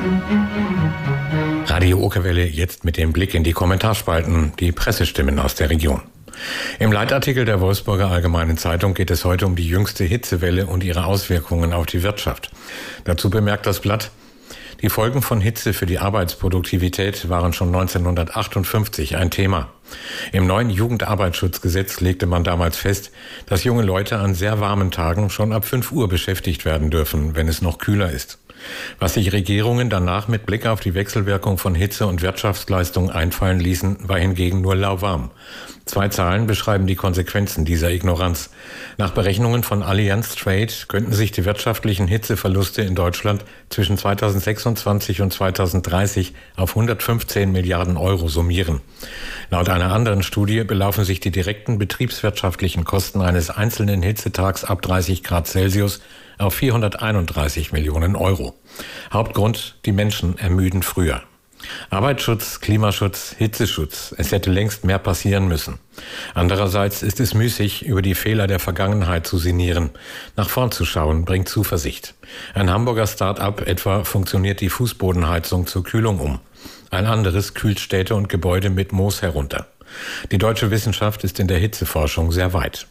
Radio Okerwelle jetzt mit dem Blick in die Kommentarspalten, die Pressestimmen aus der Region. Im Leitartikel der Wolfsburger Allgemeinen Zeitung geht es heute um die jüngste Hitzewelle und ihre Auswirkungen auf die Wirtschaft. Dazu bemerkt das Blatt: Die Folgen von Hitze für die Arbeitsproduktivität waren schon 1958 ein Thema. Im neuen Jugendarbeitsschutzgesetz legte man damals fest, dass junge Leute an sehr warmen Tagen schon ab 5 Uhr beschäftigt werden dürfen, wenn es noch kühler ist. Was sich Regierungen danach mit Blick auf die Wechselwirkung von Hitze und Wirtschaftsleistung einfallen ließen, war hingegen nur lauwarm. 2 Zahlen beschreiben die Konsequenzen dieser Ignoranz. Nach Berechnungen von Allianz Trade könnten sich die wirtschaftlichen Hitzeverluste in Deutschland zwischen 2026 und 2030 auf 115 Milliarden Euro summieren. Laut einer anderen Studie belaufen sich die direkten betriebswirtschaftlichen Kosten eines einzelnen Hitzetags ab 30 Grad Celsius auf 431 Millionen Euro. Hauptgrund: die Menschen ermüden früher. Arbeitsschutz, Klimaschutz, Hitzeschutz. Es hätte längst mehr passieren müssen. Andererseits ist es müßig, über die Fehler der Vergangenheit zu sinnieren. Nach vorn zu schauen bringt Zuversicht. Ein Hamburger Start-up etwa funktioniert die Fußbodenheizung zur Kühlung um. Ein anderes kühlt Städte und Gebäude mit Moos herunter. Die deutsche Wissenschaft ist in der Hitzeforschung sehr weit.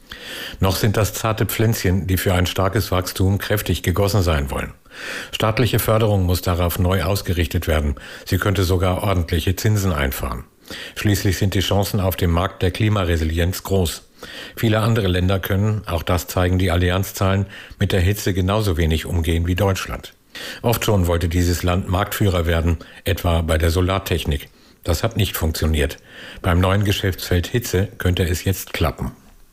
Noch sind das zarte Pflänzchen, die für ein starkes Wachstum kräftig gegossen sein wollen. Staatliche Förderung muss darauf neu ausgerichtet werden. Sie könnte sogar ordentliche Zinsen einfahren. Schließlich sind die Chancen auf dem Markt der Klimaresilienz groß. Viele andere Länder können, auch das zeigen die Allianzzahlen, mit der Hitze genauso wenig umgehen wie Deutschland. Oft schon wollte dieses Land Marktführer werden, etwa bei der Solartechnik. Das hat nicht funktioniert. Beim neuen Geschäftsfeld Hitze könnte es jetzt klappen.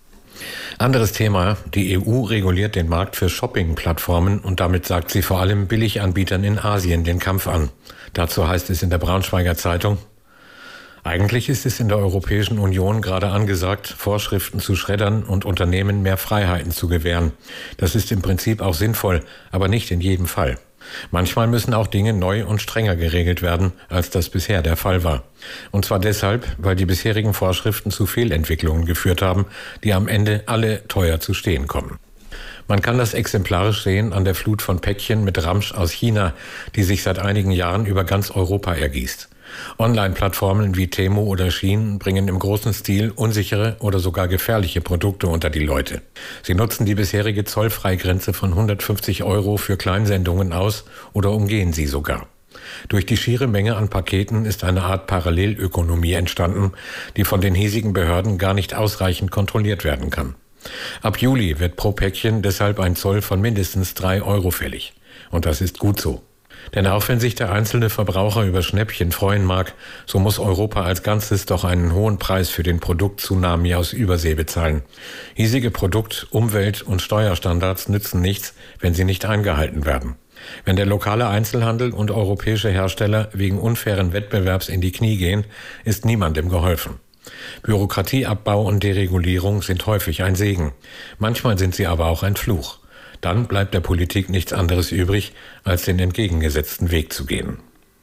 Anderes Thema: Die EU reguliert den Markt für Shopping-Plattformen und damit sagt sie vor allem Billiganbietern in Asien den Kampf an. Dazu heißt es in der Braunschweiger Zeitung: Eigentlich ist es in der Europäischen Union gerade angesagt, Vorschriften zu schreddern und Unternehmen mehr Freiheiten zu gewähren. Das ist im Prinzip auch sinnvoll, aber nicht in jedem Fall. Manchmal müssen auch Dinge neu und strenger geregelt werden, als das bisher der Fall war. Und zwar deshalb, weil die bisherigen Vorschriften zu Fehlentwicklungen geführt haben, die am Ende alle teuer zu stehen kommen. Man kann das exemplarisch sehen an der Flut von Päckchen mit Ramsch aus China, die sich seit einigen Jahren über ganz Europa ergießt. Online-Plattformen wie Temu oder Shein bringen im großen Stil unsichere oder sogar gefährliche Produkte unter die Leute. Sie nutzen die bisherige Zollfreigrenze von 150 Euro für Kleinsendungen aus oder umgehen sie sogar. Durch die schiere Menge an Paketen ist eine Art Parallelökonomie entstanden, die von den hiesigen Behörden gar nicht ausreichend kontrolliert werden kann. Ab Juli wird pro Päckchen deshalb ein Zoll von mindestens 3 Euro fällig. Und das ist gut so. Denn auch wenn sich der einzelne Verbraucher über Schnäppchen freuen mag, so muss Europa als Ganzes doch einen hohen Preis für den Produkt-Tsunami aus Übersee bezahlen. Hiesige Produkt-, Umwelt- und Steuerstandards nützen nichts, wenn sie nicht eingehalten werden. Wenn der lokale Einzelhandel und europäische Hersteller wegen unfairen Wettbewerbs in die Knie gehen, ist niemandem geholfen. Bürokratieabbau und Deregulierung sind häufig ein Segen. Manchmal sind sie aber auch ein Fluch. Dann bleibt der Politik nichts anderes übrig, als den entgegengesetzten Weg zu gehen.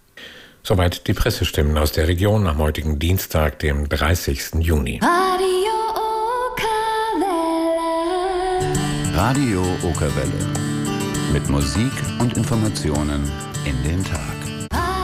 Soweit die Pressestimmen aus der Region am heutigen Dienstag, dem 30. Juni. Radio Okerwelle. Radio Okerwelle. Mit Musik und Informationen in den Tag.